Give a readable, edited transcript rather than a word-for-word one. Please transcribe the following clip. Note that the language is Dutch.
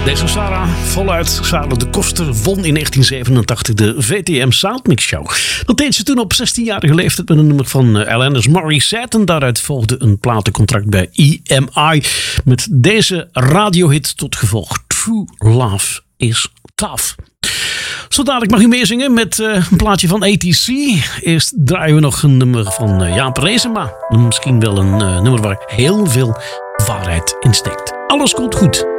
Deze Sarah, voluit. Sarah de Koster won in 1987 de VTM Soundmix Show. Dat deed ze toen op 16-jarige leeftijd met een nummer van Alanis Morissette. En daaruit volgde een platencontract bij EMI. Met deze radiohit tot gevolg. True Love is Tough. Zo dadelijk mag u meezingen met een plaatje van ATC. Eerst draaien we nog een nummer van Jaap Reesema. Misschien wel een nummer waar heel veel waarheid in steekt. Alles komt goed.